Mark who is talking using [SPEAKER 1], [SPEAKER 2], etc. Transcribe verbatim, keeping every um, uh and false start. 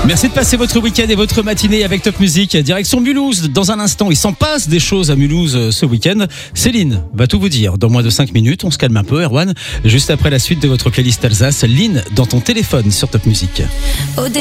[SPEAKER 1] Merci de passer votre week-end et votre matinée avec Top Music. Direction Mulhouse. Dans un instant, il s'en passe des choses à Mulhouse ce week-end. Céline va tout vous dire. Dans moins de cinq minutes, on se calme un peu, Erwan. Juste après la suite de votre playlist Alsace, Lynn dans ton téléphone sur Top Music.